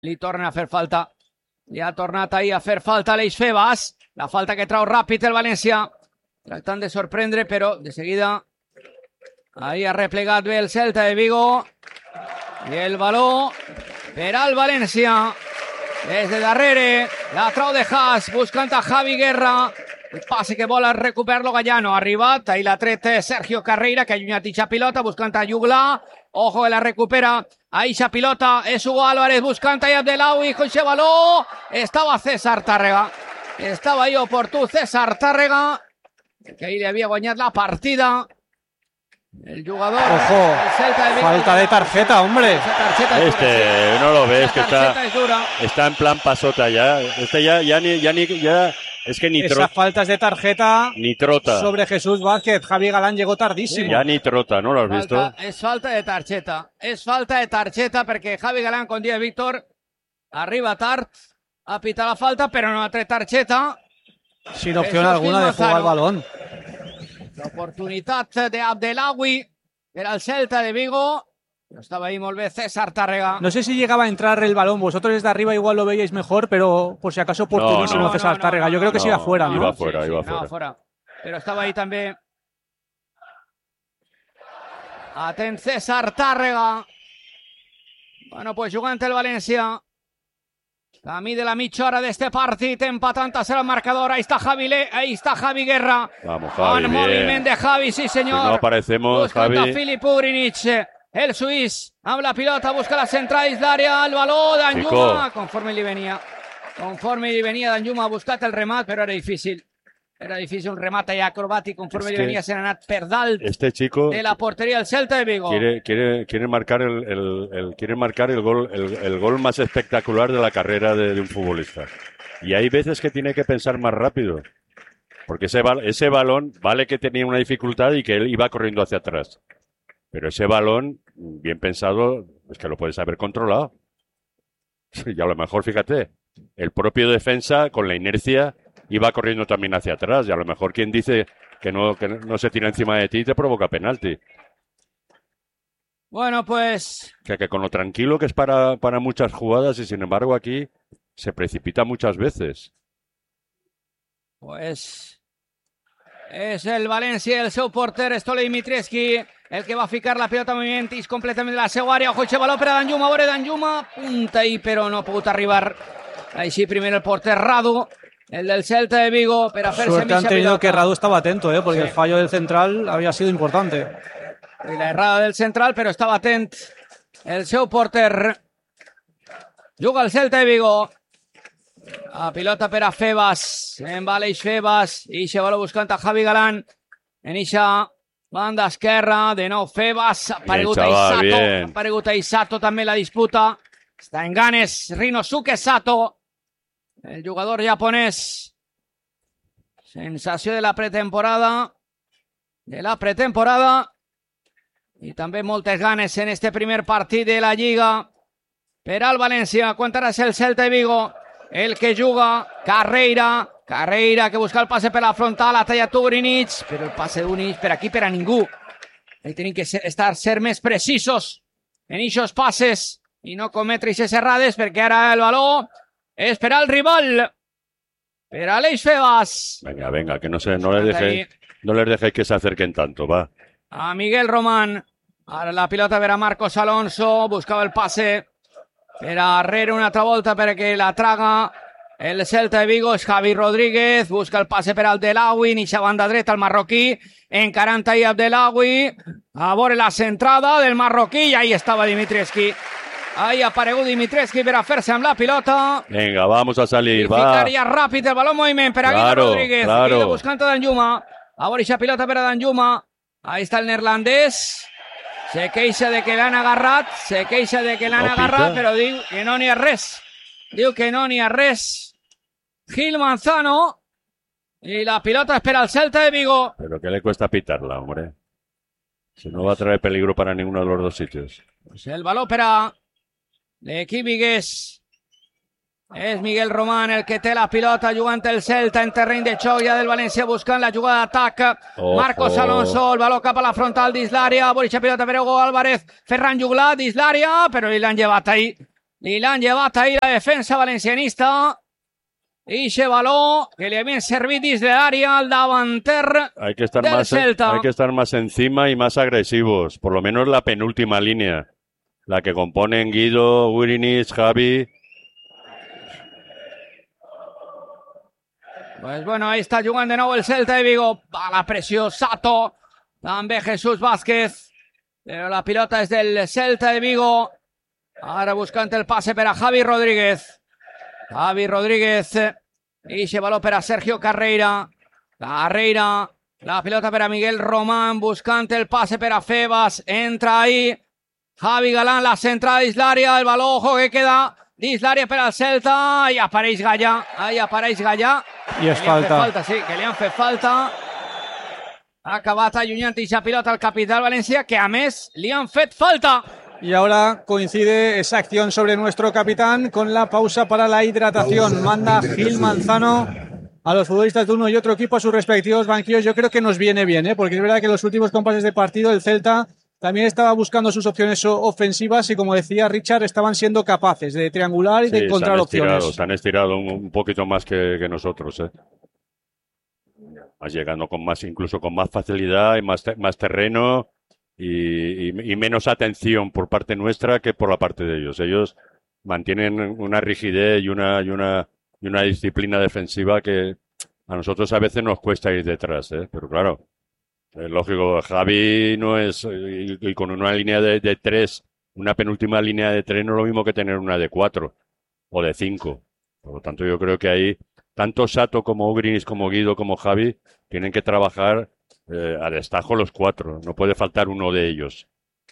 Li torna a fer falta. Li ha tornat ahir a fer falta l'Eix Febas. La falta que trau ràpid el València. Tractant de sorprendre, però de seguida ahí ha replegat bé el Celta de Vigo. I el baló per al València. Des de darrere, la trau de Haas, buscant a Javi Guerra. El passe que vol recuperar-lo Gallano. Ha arribat, ahí l'ha tret Sergio Carreira, que ha allunyat eixa pilota, buscant a Juglar. Ojo que la recupera. Eixa pilota és Hugo Álvarez, buscant a Abdelawi. Con ese baló estava César Tàrrega. Estava ahí oportú César Tàrrega, que ahí li havia guanyat la partida. El jugador. Ojo, falta de tarjeta, hombre. Este no lo ves, que está en plan pasota ya. Este ya es que ni trota. Esas faltas de tarjeta ni trota sobre Jesús Vázquez. Javi Galán llegó tardísimo. Ya ni trota, ¿no lo has visto? Es falta de tarjeta. Es falta de tarjeta perquè Javi Galán, com diu Víctor, arriba tard, ha pitat la falta, però no ha tret tarjeta. Sin opción alguna de jugar al balón. L'oportunitat d'Abdelawi per al Celta de Vigo. Estaba ahí molt bé César Tàrrega. No sé si llegaba a entrar el balón. Vosotros desde arriba igual lo veíais mejor, pero por si acaso oportunísimo César Tàrrega. Yo creo que sí iba fuera, ¿no? Iba fuera, iba fuera. Pero estaba ahí també. Atent César Tàrrega. Bueno, pues jugant el València. Camí de la mitja hora d'este partit, empatant a ser el marcador. Ahí está Javi Guerra. Vamos, Javi, un moviment de Javi, sí senyor. Si no aparecemos, buscant Javi. a Filip Ugrinic, el suís, amb la pilota, busca la central dins l'àrea, el baló d'Anjuma. Conforme li venia d'Anjuma, ha buscat el remat, però era difícil. Era difícil un remat allà acrobàtic, conforme li venia, se n'ha anat per dalt de la porteria del Celta de Vigo. Quiere marcar el gol más espectacular de la carrera de un futbolista. Y hay veces que tiene que pensar más rápido. Porque ese balón, vale que tenía una dificultad y que él iba corriendo hacia atrás. Pero ese balón, bien pensado, es que lo puedes haber controlado. Y a lo mejor, fíjate, el propio defensa, con la inercia, iba corriendo también hacia atrás. Y a lo mejor quien dice que no se tira encima de ti te provoca penalti. Bueno, pues... Que con lo tranquilo que es para muchas jugadas, y sin embargo aquí se precipita muchas veces. Pues... és el València, el seu porter, Stole Dimitrescu, el que va ficar la pilota en moviment completament de la seva àrea. Ojo, baló per a Danjuma, veure Danjuma, punta ahí, però no ha pogut arribar. Així primer el porter Radu, el del Celta de Vigo, per a fer-se Suerte han tenido que Radu estaba atento, porque el fallo del central había sido importante. I la errada del central, però estava atent el seu porter. Juga el Celta de Vigo. La pilota per a Febas, en va l'Eix Febas, ixe baló buscant a Javi Galán, en ixa banda esquerra, de nou Febas, ha aparegut a Isato també la disputa, està en ganes Rinosuke Sato, el jugador japonès, sensació de la pretemporada, i també moltes ganes en este primer partit de la Lliga per al València. Quantarà el Celta de Vigo, el que juga, Carreira que busca el passe per la frontal, ha tallat Ugrinic, però el passe d'Ugrinic per aquí per a ningú. Ahí tenim que ser més precisos en eixos passes i no cometre eixes errades, perquè ara el baló és per al rival, per a l'Eix Febas. Venga, que no les dejéis que se acerquen tanto, va. A Miguel Román, ara la pilota per a Marcos Alonso, buscava el passe per a darrere una altra volta perquè la traga el Celta de Vigo, és Javi Rodríguez, busca el passe per al Abdelawi, ni a banda dreta el marroquí, encarant ahí Abdelawi, a veure la centrada del marroquí, i ahí estava Dimitrescu. Ahí ha aparegut Dimitrescu per a fer-se amb la pilota. Venga, vamos a salir, va. Ficaria ràpid el baló en moviment per a Guido Rodríguez. Guido buscant a Danjuma, a veure aquesta pilota per a Danjuma. Ahí està el neerlandès. Se queixa de que l'han agarrat, però diu que no n'hi ha res. Gil Manzano, y la pilota espera al Celta de Vigo. Pero ¿qué le cuesta pitarla, hombre? Si no va a traer peligro para ninguno de los dos sitios. Pues el baló per a l'equip vigués. És Miguel Román el que té la pilota jugant el Celta en terreny de xoc ja del València buscant la jugada d'atac. Marcos Alonso, el baló cap a la frontal dins l'àrea, bonixa pilota per Hugo Álvarez, Ferran Juglar dins l'àrea, però li l'han llevat ahí Lilan llevat ahí la defensa valencianista. I Chevaló, que li havien servit dins de l'àrea al davanter Hay que estar del más, Celta. hay que estar más encima y más agresivos. Por lo menos la penúltima línea. La que componen Guido, Urinis, Javi. Pues bueno, ahí está jugant de nou el Celta de Vigo. Va la pressió, Sato. També Jesús Vázquez. Però la pilota és del Celta de Vigo. Ara buscant el passe per a Javi Rodríguez. Javi Rodríguez. I Chevaló per a Sergio Carreira. Carreira. La pilota per a Miguel Román. Buscant el passe per a Febas. Entra ahí. Javi Galán, la centrada dins l'àrea. El baló, ojo, que queda dins l'àrea per al Celta. I apareix Gallà. Ahí apareix Gallà. I és falta. Sí, que li han fet falta. Ha acabat allunyant aquesta pilota al capità del València, que a més li han fet falta. Y ahora coincide esa acción sobre nuestro capitán con la pausa para la hidratación. Manda Gil Manzano a los futbolistas de uno y otro equipo a sus respectivos banquillos. Yo creo que nos viene bien, porque es verdad que en los últimos compases de partido el Celta también estaba buscando sus opciones ofensivas y, como decía Richard, estaban siendo capaces de triangular y de encontrar opciones. Se han estirado un poquito más que nosotros, Más llegando con más, incluso con más facilidad y más terreno y menos atención por parte nuestra que por la parte de ellos. Ellos mantienen una rigidez y una disciplina defensiva que a nosotros a veces nos cuesta ir detrás, pero claro. Es lógico, Javi no es, y con una línea de 3, una penúltima línea de 3 no es lo mismo que tener una de 4 o de 5. Por lo tanto, yo creo que ahí, tanto Sato como Ugrinis, como Guido, como Javi, tienen que trabajar a destajo los 4. No puede faltar uno de ellos.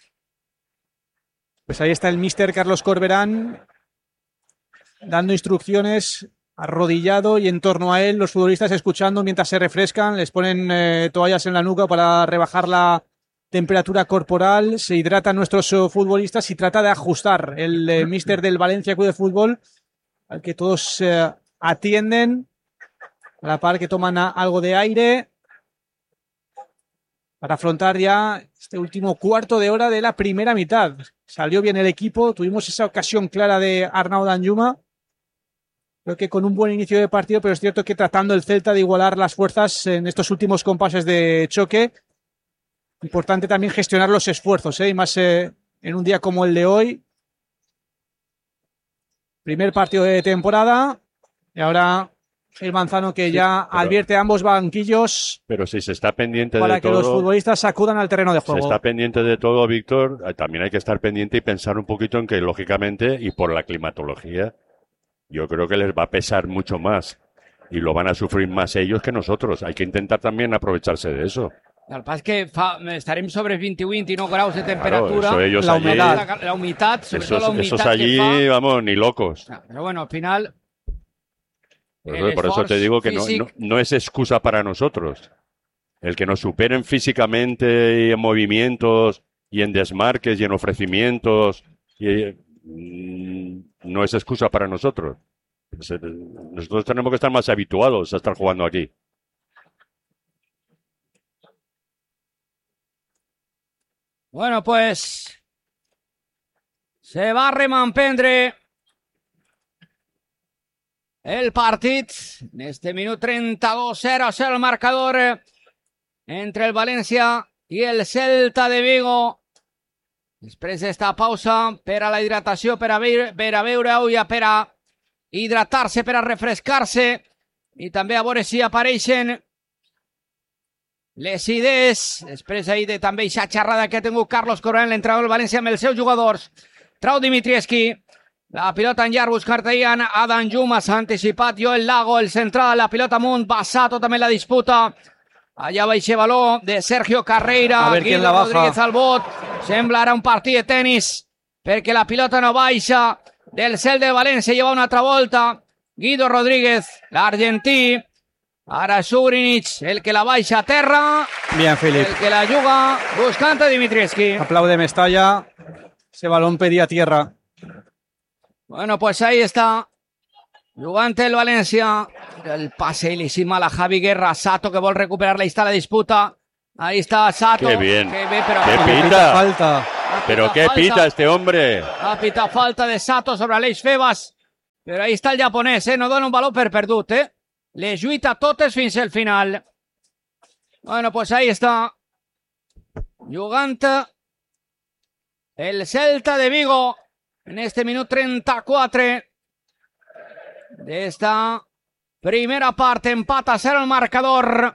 Pues ahí está el míster Carlos Corberán dando instrucciones, arrodillado, y en torno a él los futbolistas escuchando mientras se refrescan, les ponen toallas en la nuca para rebajar la temperatura corporal, se hidratan nuestros futbolistas y trata de ajustar el míster del Valencia Club de Fútbol, al que todos atienden, a la par que toman algo de aire para afrontar ya este último cuarto de hora de la primera mitad. Salió bien el equipo, tuvimos esa ocasión clara de Arnaud Danjuma. Creo que con un buen inicio de partido, pero es cierto que tratando el Celta de igualar las fuerzas en estos últimos compases de choque. Importante también gestionar los esfuerzos, y más en un día como el de hoy. Primer partido de temporada. Y ahora el Manzano, que ya advierte a ambos banquillos. Pero si se está pendiente de todo, para que los futbolistas acudan al terreno de juego. Se está pendiente de todo, Víctor. También hay que estar pendiente y pensar un poquito en que, lógicamente, y por la climatología, yo creo que les va a pesar mucho más y lo van a sufrir más ellos que nosotros. Hay que intentar también aprovecharse de eso. El pas que estarem sobre 20-29 graus de temperatura. Claro, ellos la allí, humedad, la humedad, sobre todo la humedad esos allí, que fa. Vamos, ni locos. Pero bueno, al final... Por eso te digo que no es excusa para nosotros. El que nos superen físicamente y en movimientos y en desmarques y en ofrecimientos no es excusa para nosotros. Nosotros tenemos que estar más habituados a estar jugando aquí. Bueno, pues se va a remanprendre el partit. En este minuto 32-0 el marcador entre el València i el Celta de Vigo. Després d'esta pausa per a la hidratació, per a veure-ho i per a hidratar-se, per a refrescar-se i també a veure si apareixen les idees. Després ahir de també aquesta xerrada que ha tingut Carlos Corberán, l'entrenador del València, amb els seus jugadors. Trau Dimitrievski, la pilota en llarg, buscar ahí a Danjuma, s'ha anticipat Joel Lago, el central, la pilota amunt, Basato també la disputa. Allà va aquest baló de Sergio Carreira, a ver quién la baja. Rodríguez al bot, sembla ara un partit de tenis, perquè la pilota no baixa del Cel de València, lleva una altra volta, Guido Rodríguez, l'argentí, ara Sugrinic, el que la baixa a terra, bien, Philip. El que la juga buscant a Dimitrievski. Aplaude Mestalla, ese balón pedía tierra. Bueno, pues ahí está, jugant el València, el pase il·líssim a la Javi Guerra, Sato que vol recuperar, ahí está la disputa, ahí está Sato. Qué bien, que bé, però qué Le pinta. falta. ¿Pero qué pita este hombre? Ha pitado falta de Sato sobre Aleix Febas. Però ahí està el japonès, no dona un valor per perdut, Les lluita totes fins al final. Bueno, pues ahí está. Jugant el Celta de Vigo en este minuto 34 de esta primera parte. Empata a 0 el marcador.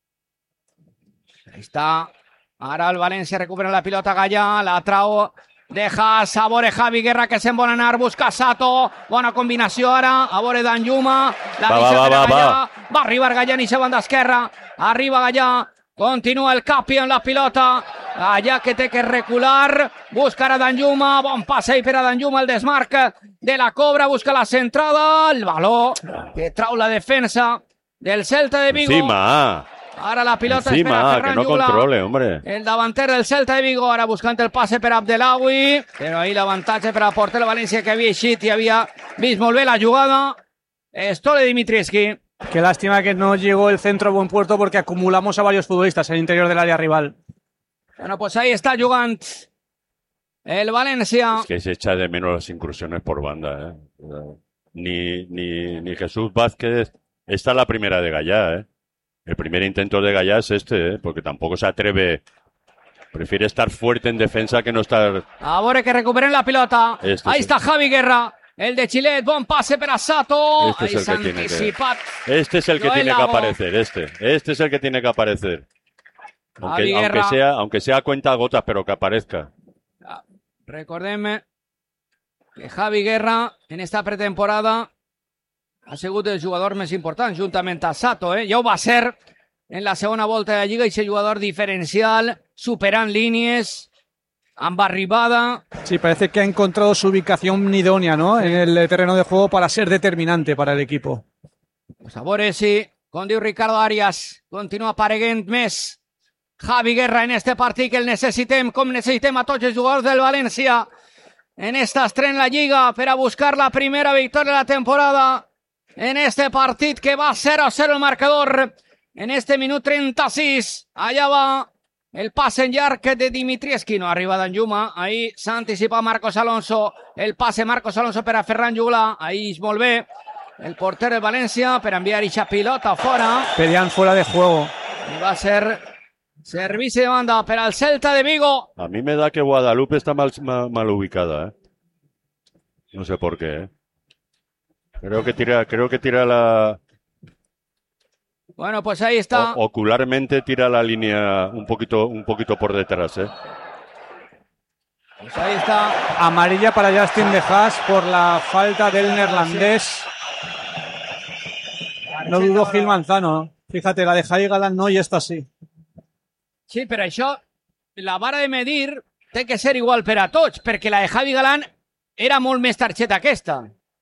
Ahí está. Ara el València recupera la pilota Gallà, la trau, deja a vore Javi Guerra, que se'n vol anar, busca Sato, bona combinació ara, a vore Danjuma, la va arribar Gallà en eixa banda esquerra, arriba Gallà, continua el Capi en la pilota, Gallà que té que recular, busca ara Danjuma, bon passe per a Danjuma, el desmarc de la Cobra, busca la centrada, el valor que trau la defensa del Celta de Vigo. Encima. Ara la pilota Encima, espera Ferran que no Jugla, controle, hombre. el davanter del Celta de Vigo, ara buscant el passe per Abdelawi, però ahí l'avantatge per al porter del València, que havia eixit i havia vist molt bé la jugada. Stole Dimitrievski. Qué lástima que no llegó el centro a buen puerto, porque acumulamos a varios futbolistas en el interior del área rival. Bueno, pues ahí está jugant el València. Es que se echa de menos las incursiones por banda, Ni Jesús Vázquez. Esta es la primera de Gallá, El primer intento de Gallá es este, porque tampoco se atreve. Prefiere estar fuerte en defensa que no estar... Ahora que recuperen la pilota. Ahí está Javi Guerra, el de Chilet. Bon passe per a Sato. Este es el que tiene que... Este es el que tiene que aparecer, Este es el que tiene que aparecer. Aunque sea a cuenta gotas, pero que aparezca. Recordem que Javi Guerra en esta pretemporada ha sigut el jugador més important, juntament a Sato, Ja ho va ser en la segona volta de la Lliga, ese jugador diferencial, superant línies, amb arribada. Sí, parece que ha encontrado su ubicación idónea, ¿no? En el terreno de juego para ser determinante para el equipo. Pues a veure si, com diu Ricardo Arias, continua apareguent més Javi Guerra en este partit que el necessitem, com necessitem a tots els jugadors del València en esta estrena en la Lliga per a buscar la primera victòria de la temporada. En este partit que va 0-0 el marcador, en este minut 36, allà va el pase en llarg de Dimitrievski, no arriba Danjuma, ahí s'anticipa Marcos Alonso, el pase Marcos Alonso per a Ferran Jugla, ahí és molt bé, el porter de València per enviar eixa pilota fora. Pedían fuera de juego. I va ser servici de banda per al Celta de Vigo. A mí me da que Guadalupe está mal ubicada, No sé por qué, Creo que tira la... Bueno, pues ahí está. Ocularmente tira la línea un poquito por detrás, Pues ahí está. Amarilla para Justin De Haas por la falta del neerlandés. No dudo Gil Manzano. Fíjate, la de Javi Galán no, y esta sí. Sí, però això, la vara de medir té que ser igual per a tots, perquè la de Javi Galán era molt més targeta que esta.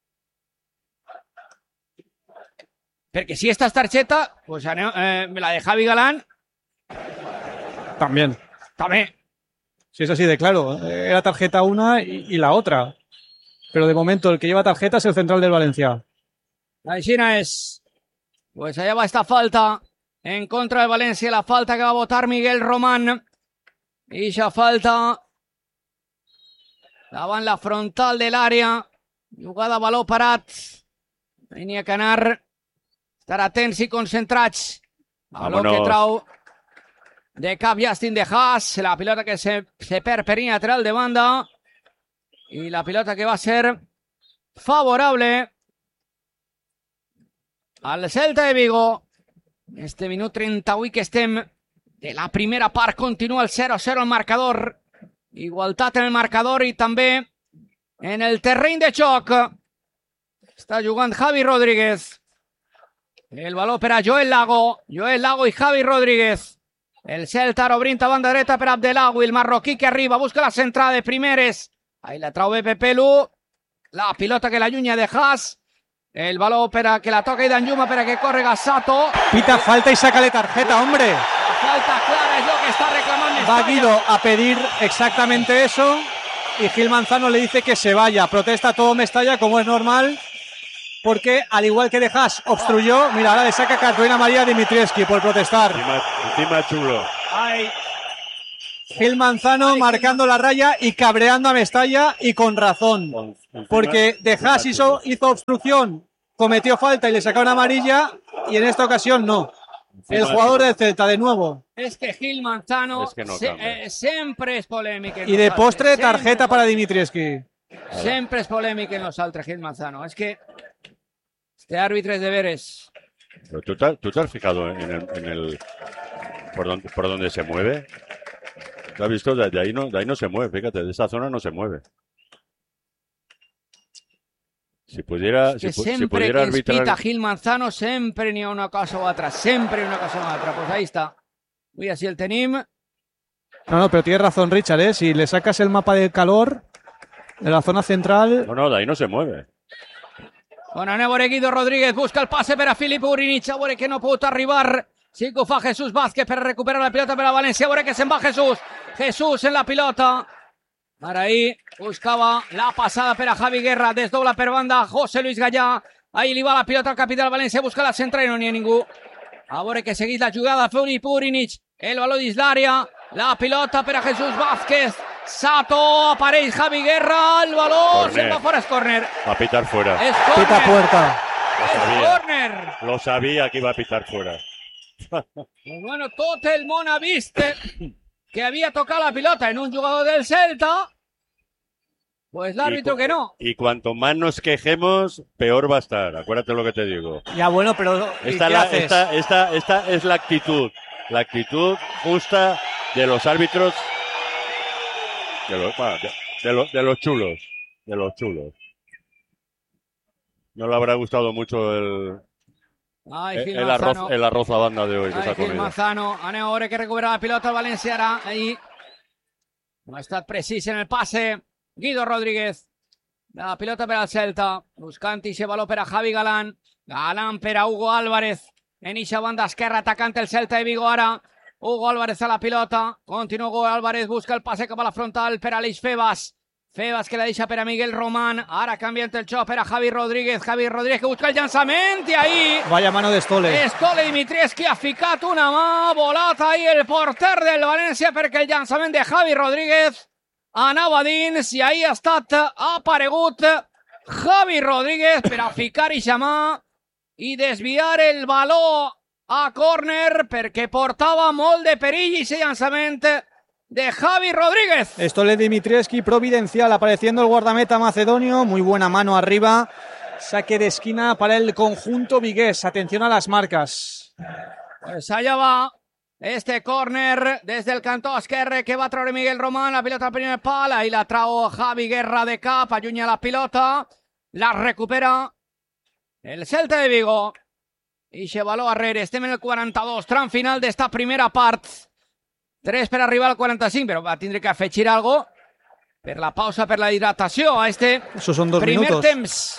Porque si esta es tarjeta, pues la de Javi Galán también. Sí, es así de claro. Era tarjeta una y la otra. Pero de momento el que lleva tarjeta es el central del Valencia. La China es... Pues allá va esta falta en contra del Valencia. La falta que va a votar Miguel Román. Y esa falta la va en la frontal del área. Jugada baló parat. Tenia que anar... Estar atents i concentrats. Baló que trau de cap Justin De Haas. La pilota que se perd per lateral de banda. I la pilota que va ser favorable al Celta de Vigo. Este minut 38 que estem de la primera part. Continua el 0-0 el marcador. Igualtat en el marcador i també en el terreny de joc. Està jugant Javi Rodríguez. El baló per a Joel Lago i Javi Rodríguez. El Celta obrint a banda dreta per Abdelawi, el marroquí que arriba, busca la centrada de primeres. Ahí la trau Pepe Lu. La pilota que la allunya de Haas. El baló per a que la toca Danjuma per a que corre Sato. Pita falta y sácale tarjeta, hombre. La falta clara es lo que está reclamando Mestalla. Va Guido a pedir exactamente eso y Gil Manzano le dice que se vaya. Protesta todo Mestalla como es normal. Porque, al igual que De Haas obstruyó, mira, ahora le saca cartulina amarilla a Dimitrievski por protestar. Encima chulo. Ay. Gil Manzano marcando la raya y cabreando a Mestalla, y con razón. Porque De Haas hizo obstrucción, cometió falta y le sacaron amarilla, y en esta ocasión no. El jugador del Celta, de nuevo. Es que Gil Manzano Es que no siempre es polémica. Y de postre, tarjeta para Dimitrievski. Siempre es polémica en los altres Gil Manzano. Es que este árbitro es de veres. Pero ¿tú te has fijado en el por donde se mueve? ¿Lo has visto? De ahí no se mueve, fíjate, de esa zona no se mueve. Si pudiera, Que si sempre pudiera que ens pita arbitrar... Gil Manzano sempre n'hi ha una cosa o altra, sempre una cosa o altra. Pues ahí está. Avui així el tenim. No, pero tienes razón, Richard, ¿eh? Si le sacas el mapa de calor de la zona central... No, de ahí no se mueve. Bueno, anem a veure Guido Rodríguez, busca el passe per a Filip Urinich, a veure que no ha pogut arribar. Sí que ho fa Jesús Vázquez per recuperar la pilota per a València, a veure que se'n va Jesús. Jesús en la pilota. Ara ahí buscava la passada per a Javi Guerra, desdobla per banda José Luis Gallà. Ahí li va la pilota al capità del València, busca la centra i no n'hi ha ningú. A veure que seguís la jugada, Filip Urinich, el baló dins l'àrea, la pilota per a Jesús Vázquez. Sato, apareix Javi Guerra, el baló se'n va fora, és córner. Va a pitar fuera. És córner. Pita puerta. És córner. Lo sabía que iba a pitar fuera. Pues bueno, tot el món ha vist que havia tocat la pilota en un jugador del Celta. Pues l'àrbitro que no. Y cuanto más nos quejemos, peor va a estar. Acuérdate lo que te digo. Ya, bueno, pero ¿y Esta, qué haces? esta es la actitud justa de los árbitros, de los chulos, No le habrá gustado mucho Ai, Gil el Manzano. arroz a banda de hoy que s'ha Ai, Gil comido. Manzano. Anem a veure que recupera la pilota el València ara. Ahí. No ha estat precís en el passe. Guido Rodríguez. La pilota per al Celta. Buscant ixe baló per a Javi Galán. Galán per a Hugo Álvarez. En ixa banda esquerra atacant el Celta de Vigo ara. Hugo Álvarez a la pilota. Continua Hugo Álvarez. Busca el passe cap a la frontal per a Aleix Febas. Febas que la deixa per a Miguel Román. Ara canviant el xoc per a Javi Rodríguez. Javi Rodríguez que busca el llançament. I ahí... Vaya mano de Stole. Stole Dimitrievski ha ficat una mà, volat ahí el porter del València perquè el llançament de Javi Rodríguez anava dins i ahí ha estat aparegut Javi Rodríguez per a ficar ixa mà i desviar el baló a córner perquè portava molt de perill i ese llançament de Javi Rodríguez. Stole Dimitrievski, providencial, apareciendo el guardameta macedonio. Muy buena mano arriba. Saque de esquina para el conjunto vigués. Atención a las marcas. Pues allá va este córner desde el cantó esquerre que va a traer Miguel Román. La pilota al primer pal. Ahí la trajo Javi Guerra de cap. Allunya la pilota. La recupera el Celta de Vigo. I se baló arrere. Estem en el 42. Tram final d'esta primera part. 3 per arribar al 45, però va tindre que afegir algo per la pausa, per la hidratació a este Esos son 2 primer minutos. temps.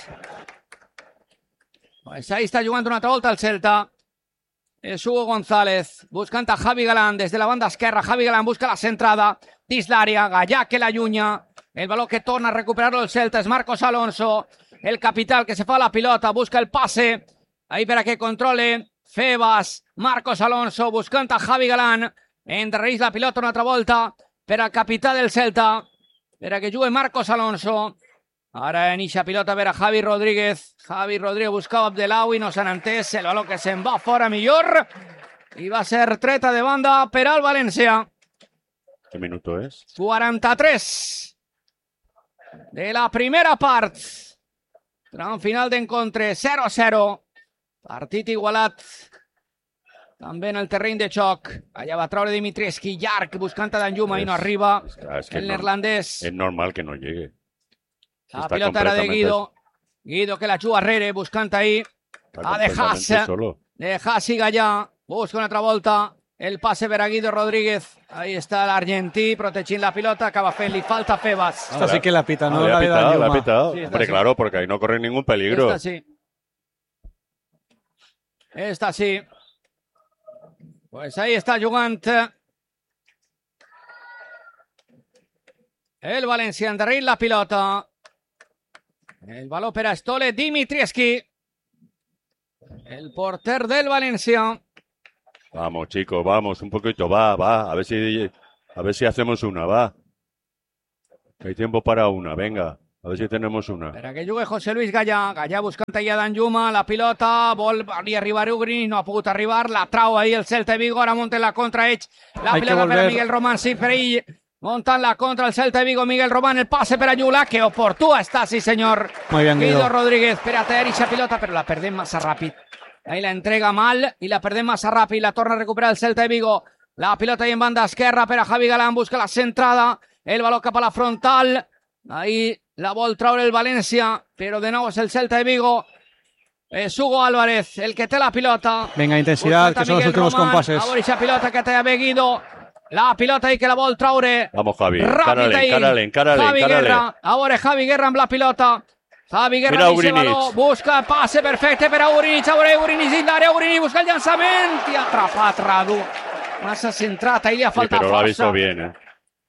Pues ahí está jugando una altra volta el Celta. Es Hugo González buscant a Javi Galán desde la banda esquerra. Javi Galán busca la centrada dins l'àrea. Gallà que l'allunya. El baló que torna a recuperar-lo el Celta és Marcos Alonso. El capital que se fa la pilota. Busca el passe. Ahí per a que controle Febas. Marcos Alonso buscant a Javi Galán. Endarrereix la pilota una altra volta per al capità del Celta. Per a que jugui Marcos Alonso. Ara en ixa pilota per a Javi Rodríguez. Javi Rodríguez buscava Abdelawi, no s'han entès. El baló que se'n va fora millor. I va ser treta de banda per al València. ¿Qué minuto es? 43 de la primera part. Tram final d'encontre 0-0. Partit igualat. També en el terreny de xoc. Allà va treure Dimitrievski llarg buscant a Danjuma i no arriba. Es que El neerlandès. es normal que no llegue. La Está pilota era de completamente- Guido. Guido que la juga arrere buscant ahí Está a De completamente Haas. solo. De Haas i Gallà. Busca una altra volta. El passe per a Guido Rodríguez. Ahí està l'argentí protegint la pilota. Acaba fent-li falta a Febas. Esta sí que la pita, ¿no? Le La ha de pitado, le ha Danjuma. pitado. Sí, esta Hombre, sí. claro, porque ahí no corre ningún peligro. Esta sí. Esta sí. Pues ahí está jugant el València, endarrere la pilota. El baló per a Stole Dimitrievski. El porter del València. Vamos, chicos, vamos, un poquito, va, a ver si A ver si hacemos una, va. Hay tiempo para una, venga. A ver si tenemos una. Espera que jugui José Luis Gallà. Gallà buscant allà d'Anjuma, la pilota, vol arribar Ugrini, no ha pogut arribar, la trau ahir el Celta de Vigo, ara munten la contra ells, la Hay que pilota per a volver. Miguel Román, sí, per ell, montan la contra el Celta de Vigo, Miguel Román, el pase per a Llula, que oportú està, sí senyor, Muy bien, Guido. Rodríguez, per a tallar eixa pilota, però la perdem massa ràpid, ahí la entrega mal, i la perdem massa ràpid, la torna a recuperar el Celta de Vigo, la pilota ahí en banda esquerra, per a Javi Galán, busca la centrada, el baló cap a la frontal, ahí la vol traure el València, però de nou és el Celta de Vigo. Es Hugo Álvarez, el que té la pilota. Venga, intensidad, Busca que son los Miguel últimos Román. compases. A veure esa pilota que té a Guido. La pilota ahí que la vol traure. Vamos, Javi. Ràpid ahí. Encárale. Javi Guerra. A veure Javi Guerra amb la pilota. Javi Guerra Mira dice Ugrinich. baló, busca passe perfecte per a Ugrinich. A veure Ugrinich dins l'àrea, Ugrinich busca el llançament i ha atrapat Radu. Massa centrat, ahí li ha Sí, faltat pero lo ha visto força. bien, ¿eh?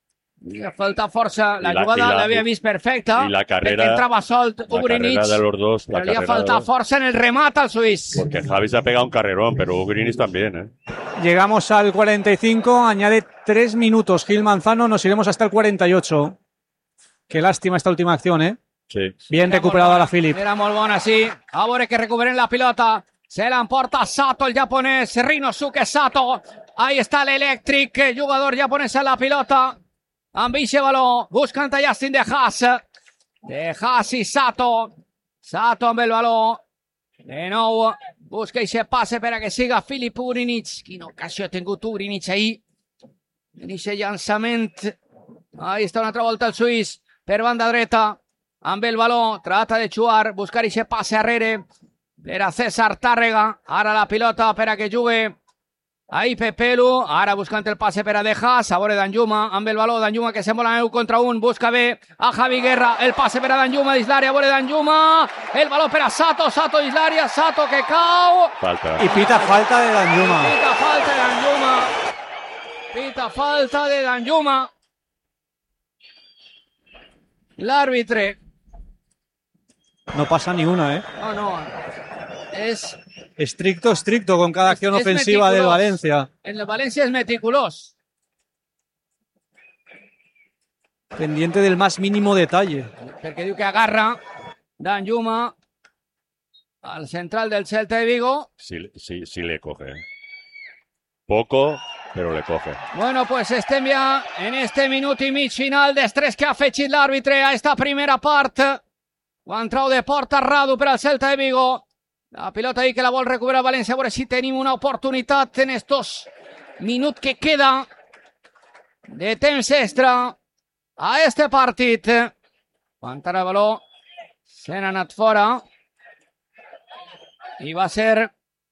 Li ha faltat força. La I la- jugada i la- l'havia vist perfecta. i la carrera- perquè entrava sol La Ugrinich. carrera de los dos. La Però li ha carrera de faltat los- força en el remat al suís. Porque Javi se ha pegado un carrerón, pero Ugrinis también, ¿eh? Llegamos al 45, añade 3 minutos Gil Manzano, nos iremos hasta el 48. Qué lástima esta última acción, ¿eh? Sí. Bien recuperada la Philip. Era molt bona, sí. A veure que recuperen la pilota. Se la emporta Sato, el japonès. Rinosuke Sato. Ahí está el Electric, jugador japonès a la pilota. Amb eixe baló. Buscant a Justin de Haas. De Haas i Sato. Sato amb el baló. De nou. Busca eixe passe per a que siga Filip Ugrinich. Quina ocasió ha tingut Ugrinich ahir. En eixe llançament. Ahí està una altra volta el suís. Per banda dreta. Amb el baló, trata de jugar, buscar ese passe arrere per a César Tàrrega, ara la pilota per a que jugui ahí Pepelu, ara buscant el passe per a Dejas, a veure Danjuma, amb el baló, Danjuma que sembla en 1 contra 1, busca bé a Javi Guerra, el passe per a Danjuma dins l'àrea, a veure Danjuma, el baló per a Sato, Sato dins l'àrea, Sato que cau, Falta. Y pita falta de Danjuma. pita falta de Danjuma, pita falta de Danjuma, l'àrbitre. No pasa ni una, ¿eh? No, es Estricto con cada acción Es ofensiva del meticuloso. Valencia. en el Valencia es meticulós. Pendiente del más mínimo detalle. Perquè diu que agarra Danjuma al central del Celta de Vigo. Sí le coge, ¿eh? Poco, pero le coge. Bueno, pues estem ja en este minut i mig final d'estrès que ha afegit l'àrbitre a esta primera part. Ho ha entrat de porta Radu per al Celta de Vigo. La pilota ahí que la vol recuperar València. A veure si tenim una oportunitat en estos minuts que queda de temps extra a este partit. Aguantar el baló. Se n'ha anat fora. I va ser...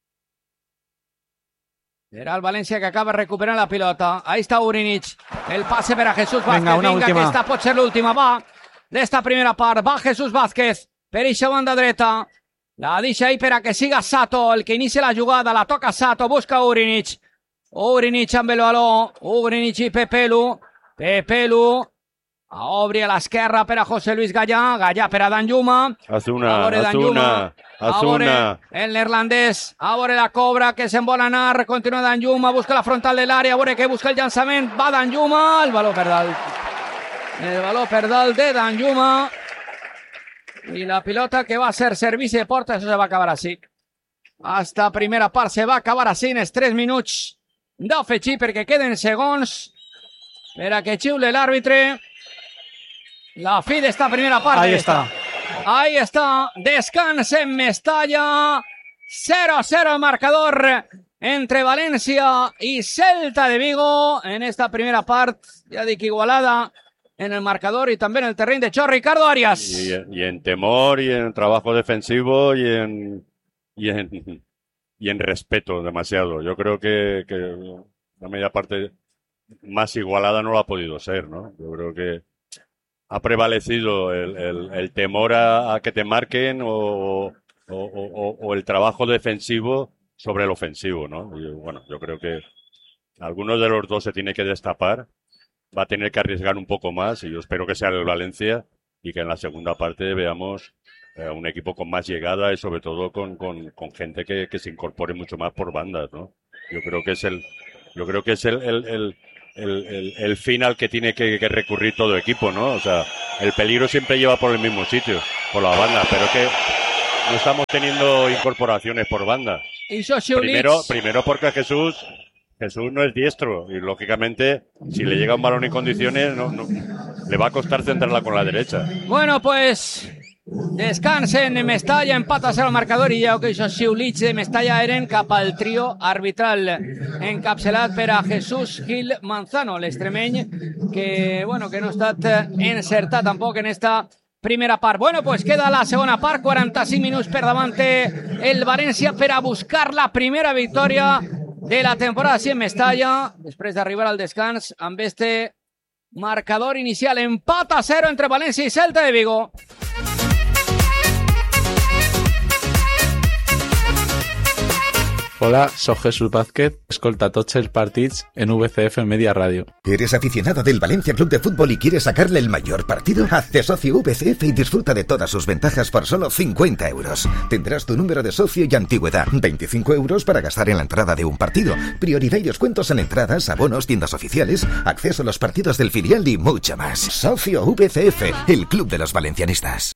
Será el Valencia que acaba recuperando la pilota. Ahí está Ugrinich. El pase para Jesús Vázquez. Venga, una última. que esta pot ser l'última. Va d'esta primera part. Va Jesús Vázquez. Per eixa banda dreta. La deixa ahí per a que siga Sato. El que inicia la jugada. La toca Sato. Busca Ugrinich. Ugrinich amb el baló. Ugrinich i Pepelu. Pepelu. Obri a l'esquerra per a José Luis Gallà. Gallà per a Danjuma. Haz A una, veure haz Danjuma. una, haz A veure una. el neerlandès. A veure la cobra que se'n vol anar. Continua Danjuma. Busca la frontal de l'àrea. A veure que busca el llançament. Va Danjuma. El baló per dalt. El baló per dalt de Danjuma. I la pilota que va a ser servici de porta. Això se va acabar així. Hasta primera part se va acabar així en els 3 minuts d'afegir perquè queden segons per a que xiule l'àrbitre. La fi d'esta primera part. Ahí está. Ahí está, descansa en Mestalla, 0-0 el marcador entre Valencia y Celta de Vigo en esta primera parte, ya dic igualada en el marcador y también en el terreno de juego. Ricardo Arias. Y en temor y en trabajo defensivo y en respeto demasiado. Yo creo que la media parte más igualada no lo ha podido ser, ¿no? Yo creo que ha prevalecido el temor a que te marquen o el trabajo defensivo sobre el ofensivo, ¿no? Y bueno, yo creo que alguno de los dos se tiene que destapar, va a tener que arriesgar un poco más y yo espero que sea el Valencia y que en la segunda parte veamos un equipo con más llegada y sobre todo con gente que se incorpore mucho más por bandas, ¿no? Yo creo que es el fin al que tiene que recurrir todo equipo, ¿no? O sea, el peligro siempre lleva por el mismo sitio, por la banda, pero que no estamos teniendo incorporaciones por banda. Primero porque Jesús no es diestro y lógicamente si le llega un balón en condiciones no le va a costar centrarla con la derecha. Bueno, pues descansen en Mestalla, empata a 0 el marcador i ja ho que això xiulits de Mestalla eren cap al trio arbitral encapçalat per a Jesús Gil Manzano, l'extremeny que no ha estat encertat tampoc en esta primera part. Bueno, pues queda la segona part, 45 minuts per davant el València per a buscar la primera victòria de la temporada sí en Mestalla, després d'arribar al descans amb este marcador inicial, empat a 0 entre València i Celta de Vigo. Hola, soy Jesús Vázquez, escolta tots els partits en VCF Media Radio. ¿Eres aficionado del Valencia Club de Fútbol y quieres sacarle el mayor partido? Hazte socio VCF y disfruta de todas sus ventajas por solo 50 euros. Tendrás tu número de socio y antigüedad, 25 euros para gastar en la entrada de un partido, prioridad y descuentos en entradas, abonos, tiendas oficiales, acceso a los partidos del filial y mucho más. Socio VCF, el club de los valencianistas.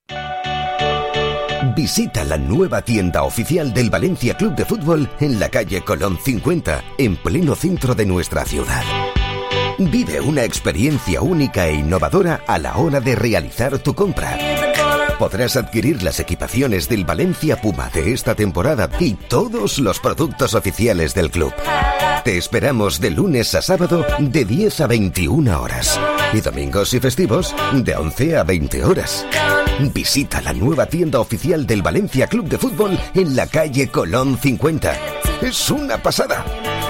Visita la nueva tienda oficial del Valencia Club de Fútbol en la calle Colón 50, en pleno centro de nuestra ciudad. Vive una experiencia única e innovadora a la hora de realizar tu compra. Podrás adquirir las equipaciones del Valencia Puma de esta temporada y todos los productos oficiales del club. Te esperamos de lunes a sábado de 10 a 21 horas y domingos y festivos de 11 a 20 horas. Visita la nueva tienda oficial del Valencia Club de Fútbol en la calle Colón 50. ¡Es una pasada!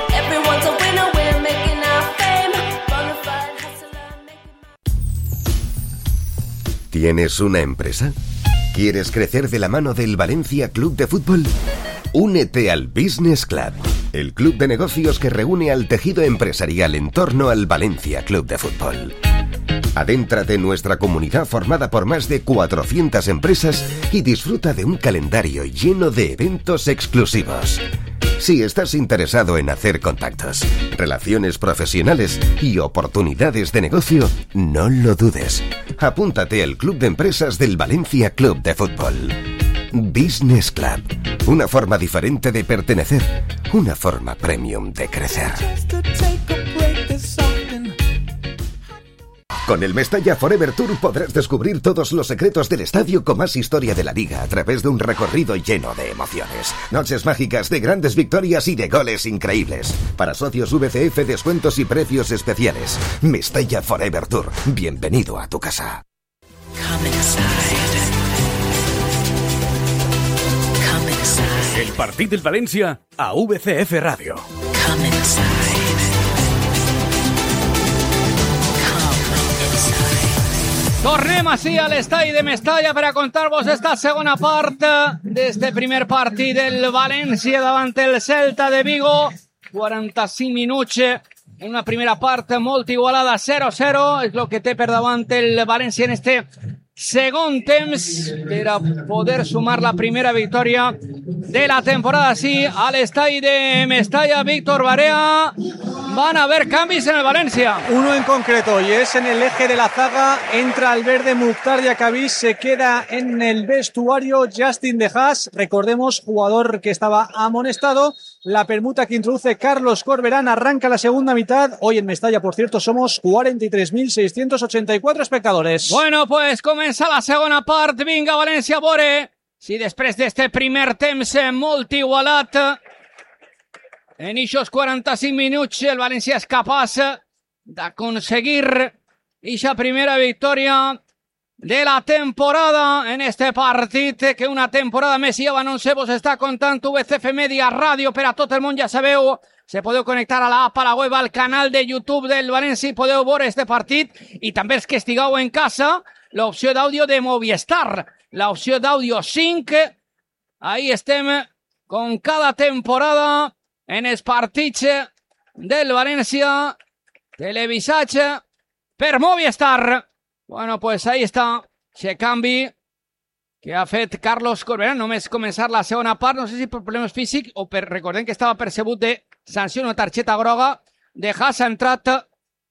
¿Tienes una empresa? ¿Quieres crecer de la mano del Valencia Club de Fútbol? Únete al Business Club, el club de negocios que reúne al tejido empresarial en torno al Valencia Club de Fútbol. Adéntrate en nuestra comunidad formada por más de 400 empresas y disfruta de un calendario lleno de eventos exclusivos. Si estás interesado en hacer contactos, relaciones profesionales y oportunidades de negocio, no lo dudes. Apúntate al Club de Empresas del Valencia Club de Fútbol. Business Club. Una forma diferente de pertenecer. Una forma premium de crecer. Con el Mestalla Forever Tour podrás descubrir todos los secretos del estadio con más historia de la liga a través de un recorrido lleno de emociones. Noches mágicas de grandes victorias y de goles increíbles. Para socios VCF, descuentos y precios especiales. Mestalla Forever Tour. Bienvenido a tu casa. El partit del València a VCF Ràdio. Tornem així a l'estadi de Mestalla per a contar-vos esta segona part d'este primer partit del València davant el Celta de Vigo. 45 minuts, una primera part molt igualada, 0-0, és el que té per davant el València en este segon temps per a poder sumar la primera victòria de la temporada. Sí, a l'estadi de Mestalla, Víctor Barea, van a haber cambios en el Valencia. Uno en concreto, y es en el eje de la zaga. Entra al verde Mukhtar Diakabí, se queda en el vestuario Justin De Haas, recordemos, jugador que estaba amonestado. La permuta que introduce Carlos Corberán arranca la segunda mitad. Hoy en Mestalla, por cierto, somos 43.684 espectadores. Bueno, pues comienza la segona part. Vinga, València, Bore. Si després d'este primer temps molt igualat, en ixos 45 minuts el València és capaç d'aconseguir ixa primera victòria de la temporada en este partit, que una temporada més i Avanon-se vos està contant VCF Media Ràdio per a tot el món, ja sabeu, se podeu connectar a la app, a la web, al canal de YouTube del València i podeu veure este partit, i també els que estigueu en casa, l'opció d'àudio de Movistar, l'opció d'àudio 5, ahí estem con cada temporada en els partits del València, televisats per Movistar. Bueno, pues ahí está, ese canvi que ha fet Carlos Corberán, només començar la segona part, no sé si per problemes físics o per, recordem que estava percebut de sanció, una targeta groga. De Haas ha entrat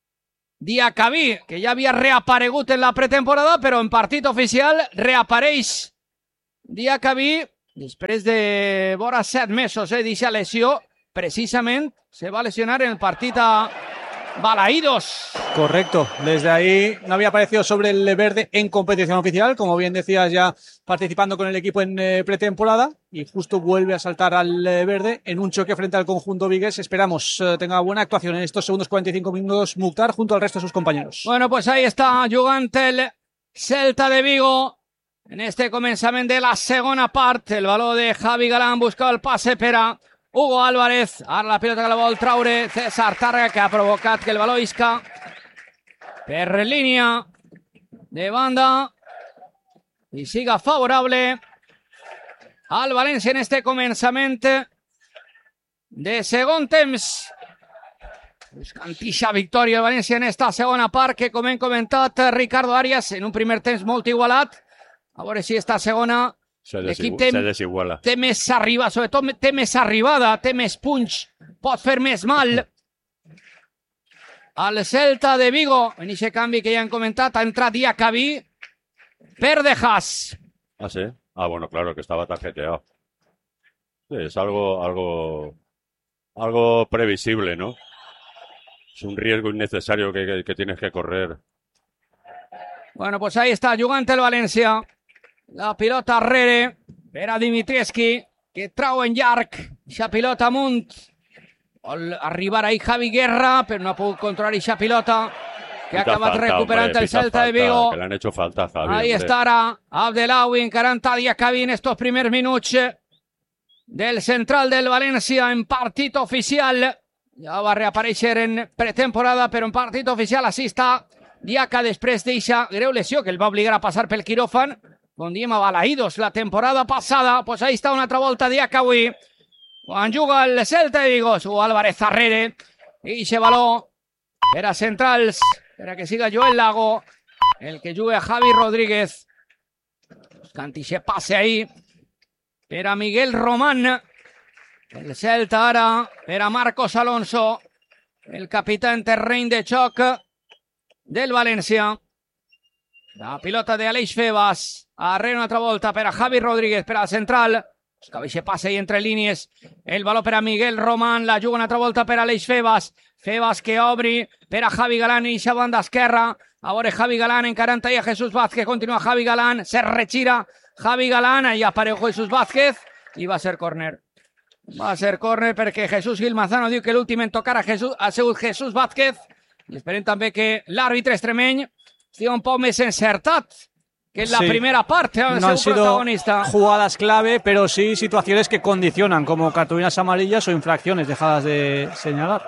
Diacabí, que ja havia reaparegut en la pretemporada, però en partit oficial reapareix Diacabí després de vora 7 mesos d'eixa lesió. Precisament se va lesionar en el partit a Balaídos. Correcto, desde ahí no había aparecido sobre el verde en competición oficial, como bien decías, ya participando con el equipo en pretemporada, y justo vuelve a saltar al verde en un choque frente al conjunto vigués. Esperamos tenga buena actuación en estos segundos 45 minutos Mukhtar junto al resto de sus compañeros. Bueno, pues ahí está jugant el Celta de Vigo en este començament de la segona part. El baló de Javi Galán buscava el passe per a Hugo Álvarez. Ara la pilota que la vol traure César Tàrrega, que ha provocat que el baló isca per línia de banda i siga favorable al València en este començament de segon temps. Buscant ixa victòria el València en esta segona part, que com hem comentat Ricardo Arias, en un primer temps molt igualat. A veure si esta segona l'equip desiguala. Té més arribada, sobretot té més arribada, té més punch, pot fer més mal. Al Celta de Vigo, en aquest canvi que ja hem comentat, ha entrat Diacabí per Dejas. Ah, sí. Ah, bueno, claro, que estaba tarjeteado. Sí, es algo previsible, ¿no? Es un riesgo innecesario que tienes que correr. Bueno, pues ahí está, jugant el València. La pilota arrere per a Dimitrievski, que trau en llarg. Ixa pilota amunt. Vol arribar ahí Javi Guerra, però no ha pogut controlar ixa pilota, que ha acabat recuperant el Celta de Vigo. Que le han hecho falta, Javi. Ahí está ara Abdelawi encarant a Diacabí en estos primers minuts del central del València en partit oficial. Ja va reaparèixer en pretemporada, però en partit oficial així està Diaca després d'eixa greu lesió que el va obligar a passar pel quiròfan, com diem a Balaídos la temporada passada. Pues ahí està una altra volta Diaca avui, quan juga el Celta de Vigo. Hugo Álvarez arrere, i se baló per a centrals, per a que siga Joel Lago, el que juga Javi Rodríguez. Buscant ixe passe ahí per a Miguel Román. El Celta ara per a Marcos Alonso, el capità en terreny de xoc del València. La pilota de Aleix Febas, arrere una altra volta per a Javi Rodríguez, per al central. Buscava ixe passe ahí entre línies. El baló per a Miguel Román, la juga una altra volta per a Aleix Febas. Febas que obri per a Javi Galán i ixa banda esquerra. A veure Javi Galán encarant ahí a Jesús Vázquez. Continua Javi Galán, se retira Javi Galán, ahí apareu Jesús Vázquez i va a ser córner. Va a ser córner perquè Jesús Gil Manzano diu que l'últim en tocar ha sigut Jesús Vázquez, i esperem també que l'àrbitre extremeny estigui un poc més encertat que en la primera parte. No han sido jugadas clave, pero sí situaciones que condicionan, como cartulinas amarillas o infracciones dejadas de señalar.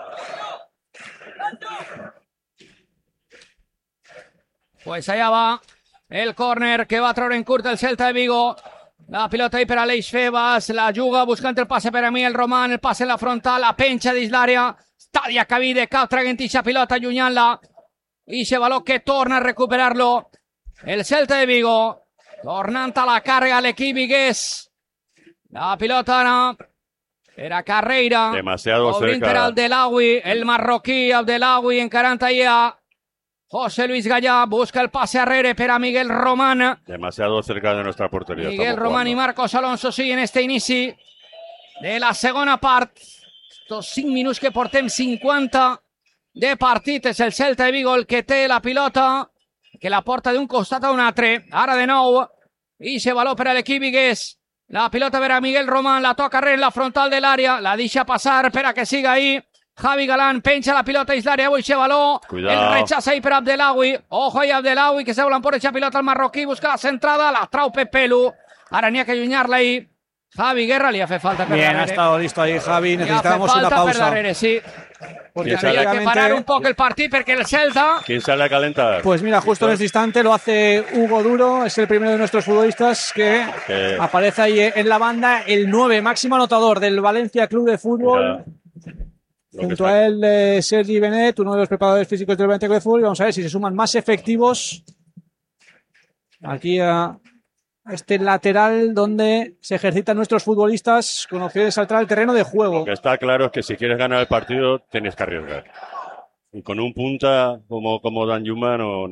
Pues allá va el córner que va a traure en curt el Celta de Vigo. La pilota ahí per a Aleix Febas, la juga buscant el passe per a Miguel Román, el passe en la frontal, la penja dins l'àrea. Està Diacabí de cap traguent ixa pilota, allunyant-la. Ixe baló que torna a recuperar-lo el Celta de Vigo, tornant a la càrrega l'equip vigués. La pilota ara per a Carreira, obrint per Abdelawi, el marroquí Abdelawi encarant ahí a José Luis Gallá, busca el pase arrere per a Miguel Román. Demasiado cerca de nuestra portería. Miguel Román y Marcos Alonso sí en este inici de la segona part. Estos 5 minuts que portem 50 de partit. És el Celta de Vigo el que té la pilota, que la porta d'un costat a un altre. Ara de nou, i se baló per a l'equip vigués. La pilota per a Miguel Román, la toca arrere en la frontal de l'àrea, la deixa passar per a que siga ahí. Javi Galán penja la pilota dins l'àrea, avui se baló. Cuidado. El rechaza ahí per Abdelawi. Ojo ahí Abdelawi, que se volen por eixa pilota al marroquí, busca la centrada, la trau Pepelu. Ara n'hi ha que allunyar-la ahí. Javi Guerra li ha fet falta per Bien, darrere. ha estado listo ahí Javi, necesitábamos una Per pausa. darrere, sí. Porque Había que parar un poco el partido porque el Celta... ¿Quién sale a calentar? Pues mira, justo en este instante lo hace Hugo Duro, es el primero de nuestros futbolistas que aparece ahí en la banda, el 9, máximo anotador del Valencia Club de Fútbol. Junto a él, Sergi Benet, uno de los preparadores físicos del Valencia Club de Fútbol. Y vamos a ver si se suman más efectivos aquí a este lateral donde se ejercitan nuestros futbolistas con opción de saltar al terreno de juego. Lo que está claro es que si quieres ganar el partido tienes que arriesgar. Y con un punta como Danjuma no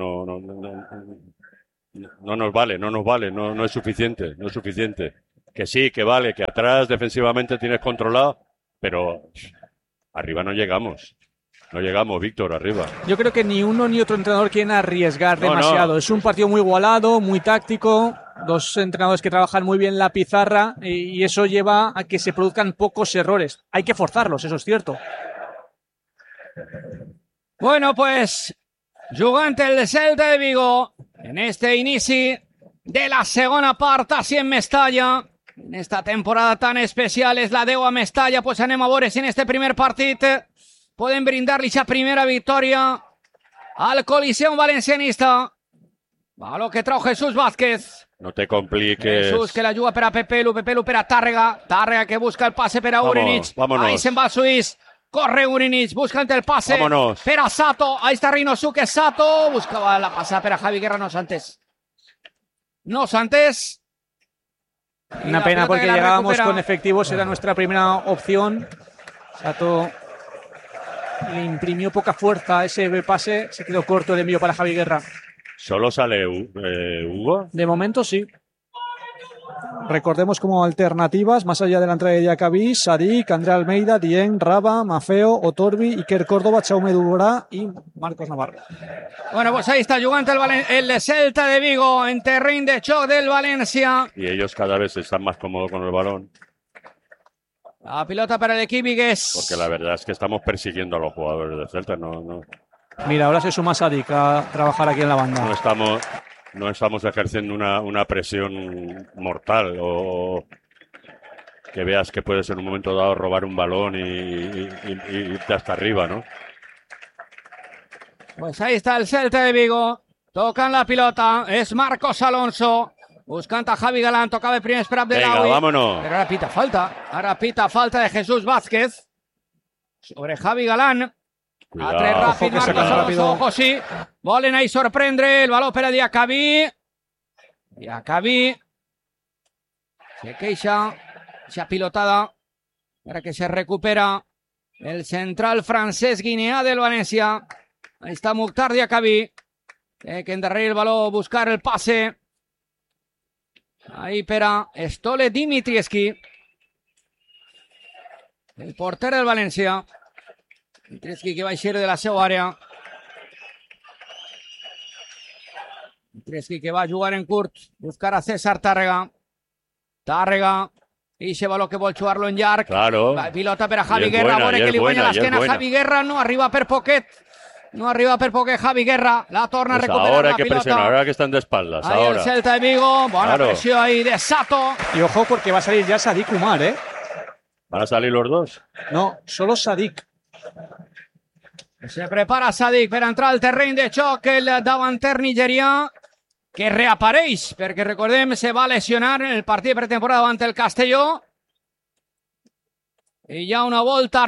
nos vale, no es suficiente, no es suficiente. Que sí, que vale, que atrás defensivamente tienes controlado, pero arriba no llegamos. No llegamos, Víctor, arriba. Yo creo que ni uno ni otro entrenador quieren arriesgar demasiado. No. Es un partido muy igualado, muy táctico. Dos entrenadores que trabajan muy bien la pizarra y eso lleva a que se produzcan pocos errores. Hay que forzarlos, eso es cierto. Bueno, pues, jugant el Celta de Vigo en este inici de la segona part ací en Mestalla. En esta temporada tan especial és la 10 a Mestalla, pues anem a veure si en este primer partit poden brindar-li la primera victòria al Coliseum Valencianista. Baló que trau Jesús Vázquez. No te compliques. Jesús que la juga per a Pepelu per a Tàrrega. Tàrrega que busca el passe per a Urinic. Vámonos. Ahí se'n va el suís. Corre Urinic, buscant el passe. Vámonos. Per a Sato. Ahí está Rinosuke Sato. Buscava la passada per a Javi Guerra, no Santés. Una pena porque llegábamos con efectivos, era nuestra primera opción. Sato le imprimió poca fuerza a ese pase, se quedó corto el envío para Javi Guerra. ¿Solo sale Hugo? De momento sí. Recordemos como alternativas, más allá de la entrada de Diacabí, Sadik, André Almeida, Dieng, Raba, Mafeo, Otorbi, Iker Córdoba, Chaume Durá y Marcos Navarro. Bueno, pues ahí está jugant el Celta de Vigo en terreny de xoc del València. Y ellos cada vez están más cómodos con el balón. La pilota para el equip vigués. Porque la verdad es que estamos persiguiendo a los jugadores de Celta. No Mira, ahora se suma Sadik a trabajar aquí en la banda. no estamos ejerciendo una presión mortal o que veas que puedes en un momento dado robar un balón y irte hasta arriba, ¿no? Pues ahí está el Celta de Vigo. Tocan la pilota. Es Marcos Alonso. Buscant a Javi Galán. Tocava el primer esperat de Venga, Laui. vámonos. Pero ahora pita falta. Ahora pita falta de Jesús Vázquez. Sobre Javi Galán. Cuidado. A tres ràpid, Ojo que Marcos saca Alonso. rápido. Ojo, sí. Volen ahí sorprendre. El baló per a Diacabí. Diacabí. Se queixa. Esa pilotada. Para que se recupera el central francés guineà del València. Ahí está Mukhtar Diacabí. Tiene que endarrerir el baló, buscar el pase. Ahí per a Stole Dimitrievski. El porter del València. Dimitrievski que va a eixir de la seva àrea. Dimitrievski que va a jugar en curt. Buscar a César Tàrrega. Tàrrega. I ese baló que vol jugar-lo en llarg. Claro. La pilota per a Javi I és Guerra. buena, Veure i que és li guanya buena, i és l'esquena. buena. Javi Guerra no arriba per poquet. No arriba per poquet Javi Guerra. La torna a Pues recuperar ahora la hay que pilota. presionar, ahora que están de espaldas. Ahí ahora. el Celta de Vigo. Buena Claro. presión ahí de Sato. Y ojo porque va a salir ya Sadik Umar, ¿eh? ¿Van a salir los dos? No, solo Sadik. Se prepara Sadik per entrar al terreny de xoc el davanter nigerià que reapareix perquè recordem se va lesionar en el partit de pretemporada davant el Castelló i hi ha una volta